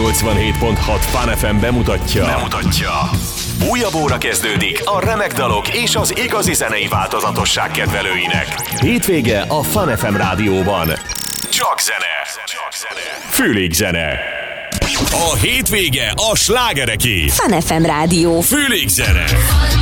87.6 Fun FM bemutatja. Újabb óra kezdődik a remek dalok és az igazi zenei változatosság kedvelőinek. Hétvége a Fun FM rádióban. Csak zene. Fülig zene. A hétvége a slágereké. Fun FM rádió. Fülig zene.